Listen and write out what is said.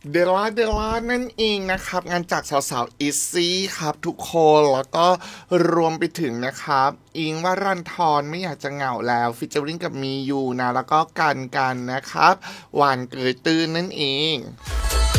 เดล่านั่นเองนะครับงานจากสาวๆอีซี่ครับทุกคนแล้วก็รวมไปถึงนะครับอิงว่ารันทรไม่อยากจะเหงาแล้วฟิชเจอริงกับมียูนะแล้วก็กันนะครับหวานเกยตื้นนั่นเอง